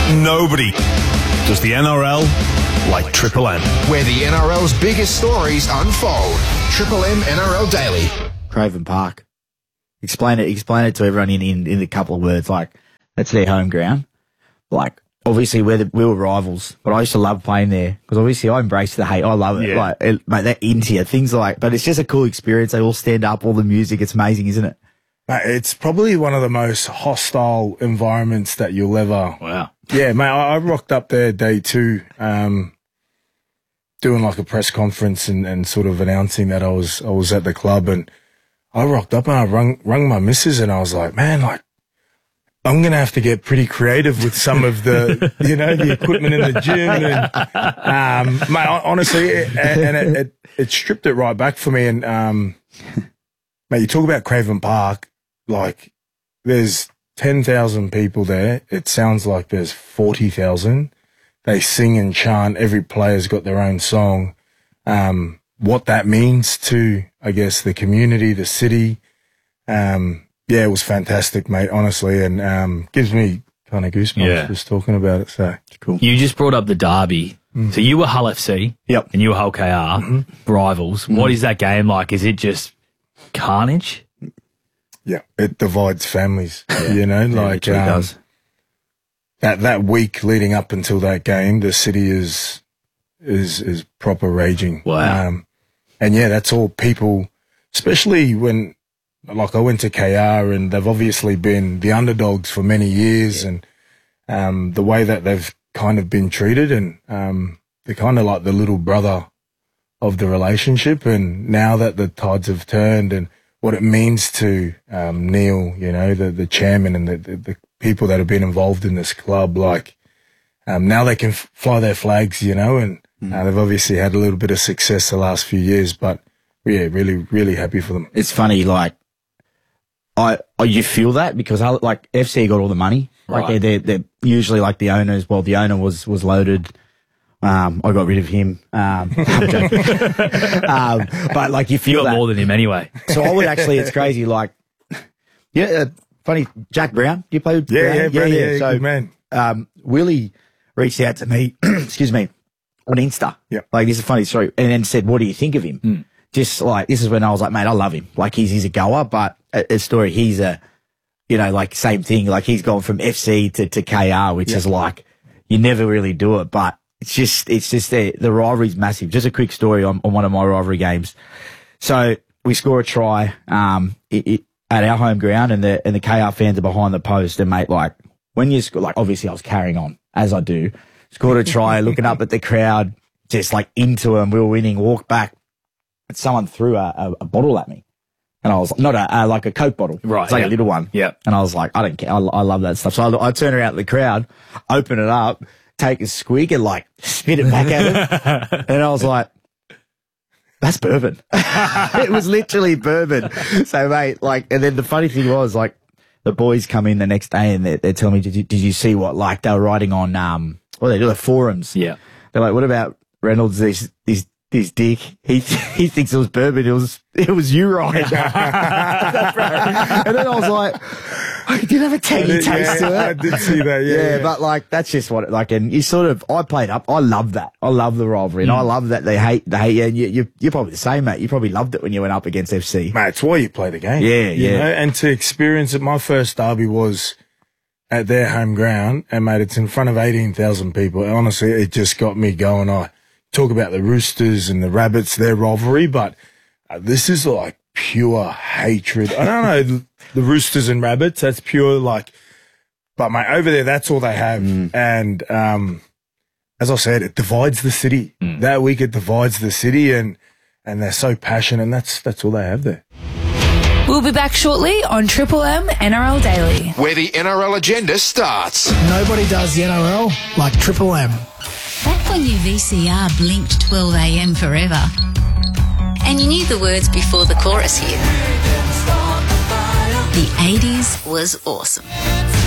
Nobody does the NRL like Triple M. Where the NRL's biggest stories unfold. Triple M NRL Daily. Craven Park. Explain it to everyone in a couple of words. Like, that's their home ground. Like, obviously we were rivals, but I used to love playing there because obviously I embrace the hate. I love it. Yeah. Like, mate, they're into you. Things like, but it's just a cool experience. They all stand up, all the music. It's amazing, isn't it? It's probably one of the most hostile environments that you'll ever. Wow. Yeah, mate, I rocked up there day two, doing like a press conference and sort of announcing that I was at the club, and I rocked up and I rung my missus and I was like, man, like, I'm going to have to get pretty creative with some of the, the equipment in the gym. And, mate, honestly, it stripped it right back for me. And, mate, you talk about Craven Park, like, there's 10,000 people there. It sounds like there's 40,000. They sing and chant. Every player's got their own song. What that means to, I guess, the community, the city. Yeah, it was fantastic, mate, honestly. And, gives me kind of goosebumps just talking about it. So Cool. You just brought up the derby. So you were Hull FC. Yep. And you were Hull KR, rivals. What is that game like? Is it just carnage? yeah, it divides families, like, it really does. that week leading up until that game, the city is proper raging. Wow. And yeah, that's all people, especially when, like, I went to KR and they've obviously been the underdogs for many years, and the way that they've kind of been treated, and they're kind of like the little brother of the relationship. And now that the tides have turned, and what it means to Neil, the chairman, and the people that have been involved in this club, like, now they can fly their flags, and they've obviously had a little bit of success the last few years, but yeah, really, really happy for them. It's funny, like, you feel that because like FC got all the money. Like Right. they're usually like the owners. Well, the owner was loaded. I got rid of him. I'm joking. But like you You feel got that. more than him anyway. So I would actually, it's crazy. Like, funny. Jack Brown. You play with Brown? Yeah, So good man. Willie reached out to me. excuse me, on Insta. Yeah. Like, this is a funny story, and then said, "What do you think of him?" Just like, this is when I was like, mate, I love him. Like, he's a goer, but a story, he's a, like, same thing. Like, he's gone from FC to KR, which is like, you never really do it, but it's just the rivalry's massive. Just a quick story on one of my rivalry games. So we score a try, at our home ground, and the KR fans are behind the post, and mate, like, when you score, like, obviously I was carrying on, as I do, scored a try, looking up at the crowd, just like into them, we were winning, walked back, and someone threw a bottle at me. And I was not like a Coke bottle. Right. It's like a little one. Yeah. And I was like, I don't care. I love that stuff. So I turn around to the crowd, open it up, take a swig and like spit it back at him. And I was like, that's bourbon. It was literally bourbon. So mate, like, and then the funny thing was, like, the boys come in the next day and they're telling me, did you see what, like, they were writing on, what they do, the forums. Yeah. They're like, what about Reynolds, this dick? He thinks it was bourbon. It was you, Ryan. And then I was like, I did have a tangy taste to it. I did see that. Yeah, But like, that's just what it, like, and you sort of, I played up. I love that. I love the rivalry, and I love that they hate you. And you're probably the same, mate. You probably loved it when you went up against FC. Mate, it's why you play the game. Yeah, you yeah. know? And to experience it, my first derby was at their home ground, and mate, it's in front of 18,000 people. And honestly, it just got me going. I talk about the Roosters and the Rabbits, their rivalry, but this is like pure hatred. I don't know, the Roosters and Rabbits, that's pure, like, but mate, over there, that's all they have. And as I said, it divides the city. That week, it divides the city, and they're so passionate, and that's all they have there. We'll be back shortly on Triple M NRL Daily. Where the NRL agenda starts. Nobody does the NRL like Triple M. Back when your VCR blinked 12 a.m. forever, and you knew the words before the chorus hit. The 80s was awesome.